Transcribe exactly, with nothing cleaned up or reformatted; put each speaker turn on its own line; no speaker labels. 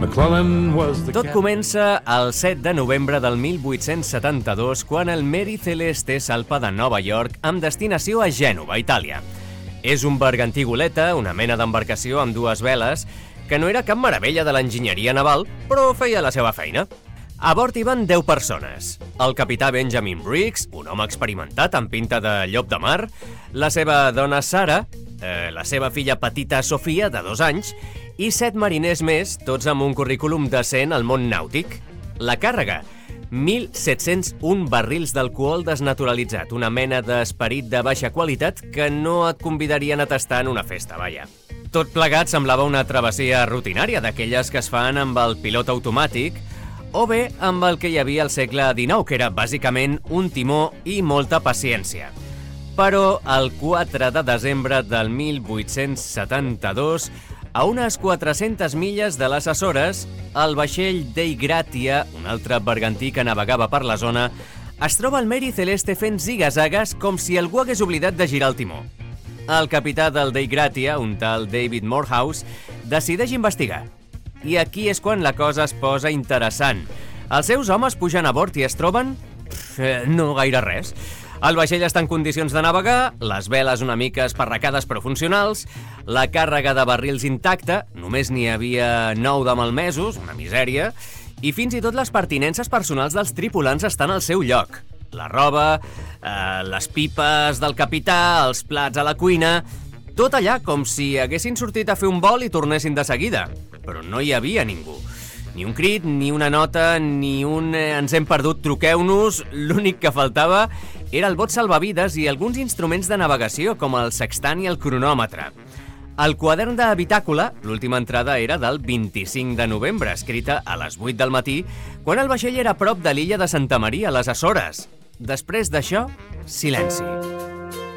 McClellan was the
Tot comença el set de novembre del mil vuit-cents setanta-dos, quan el Mary Celeste salpa de Nova York amb destinació a Gènova, Itàlia. És un bergantí goleta, una mena d'embarcació amb dues veles, que no era cap meravella de l'enginyeria naval, però feia la seva feina. A bord hi van deu persones. El capità Benjamin Briggs, un home experimentat amb pinta de llop de mar, la seva dona Sarah, eh, la seva filla petita Sofia, de dos anys, i set mariners més, tots amb un currículum decent al món nàutic. La càrrega, mil set-cents un barrils d'alcohol desnaturalitzat, una mena d'esperit de baixa qualitat que no et convidarien a tastar en una festa, vaja. Tot plegat semblava una travessia rutinària, d'aquelles que es fan amb el pilot automàtic, o bé amb el que hi havia al segle dinou, que era bàsicament un timó i molta paciència. Però el quatre de desembre del mil vuit-cents setanta-dos, a unes quatre-centes milles de les Açores, el vaixell Dei Gratia, un altre bergantí que navegava per la zona, es troba el Mary Celeste fent ziga-zagues com si algú hagués oblidat de girar el timó. El capità del Dei Gratia, un tal David Morehouse, decideix investigar. I aquí és quan la cosa es posa interessant. Els seus homes pugen a bord i es troben... Pff, no gaire res. El vaixell està en condicions de navegar, les veles una mica esparracades però funcionals, la càrrega de barrils intacta, només n'hi havia nou de malmesos, una misèria, i fins i tot les pertinences personals dels tripulants estan al seu lloc. La roba, eh, les pipes del capità, els plats a la cuina... Tot allà com si haguessin sortit a fer un vol i tornessin de seguida. Però no hi havia ningú. Ni un crit, ni una nota, ni un eh, ens hem perdut, truqueu-nos. L'únic que faltava era el bot salvavides i alguns instruments de navegació, com el sextant i el cronòmetre. El quadern de bitàcola, l'última entrada era del vint-i-cinc de novembre, escrita a les vuit del matí, quan el vaixell era a prop de l'illa de Santa Maria, a les Açores. Després d'això, silenci.